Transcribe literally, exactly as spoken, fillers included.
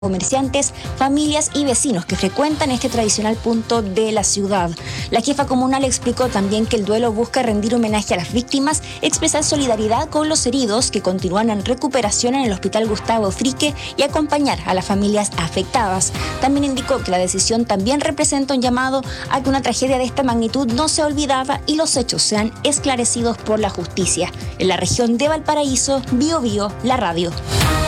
comerciantes, familias y vecinos que frecuentan este tradicional punto de la ciudad. La jefa comunal explicó también que el duelo busca rendir homenaje a las víctimas, expresar solidaridad con los heridos que continúan en recuperación en el Hospital Gustavo Frique y acompañar a las familias afectadas. También indicó que la decisión también representa un llamado a que una tragedia de esta magnitud no sea olvidada y los hechos sean esclarecidos por la justicia. En la región de Valparaíso, Bio Bio, la radio.